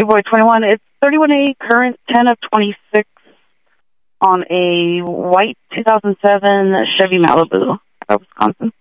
Boy 21. It's 31A, current 10 of 26 on a white 2007 Chevy Malibu out of Wisconsin.